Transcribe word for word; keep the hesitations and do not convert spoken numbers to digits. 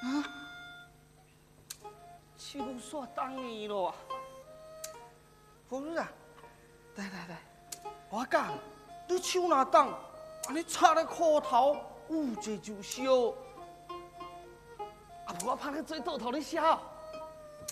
啊，手煞当伊咯啊！夫人啊，来来来，我讲，你手哪当，安尼插咧裤头，有这就烧。啊，不我怕你做倒头咧笑。